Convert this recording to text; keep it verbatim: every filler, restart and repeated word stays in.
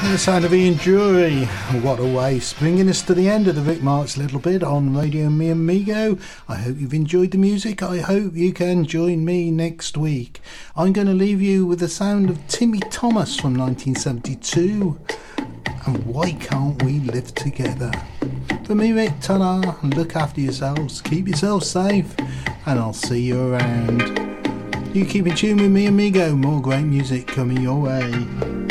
The sound of Ian Drury, what a waste, bringing us to the end of the Vic Marks Little Bit on Radio Me Amigo. I hope you've enjoyed the music. I hope you can join me next week. I'm going to leave you with the sound of Timmy Thomas from nineteen seventy-two, and Why Can't We Live Together? For me, Vic, ta-da, look after yourselves, keep yourselves safe, and I'll see you around. You keep in tune with Me Amigo, more great music coming your way.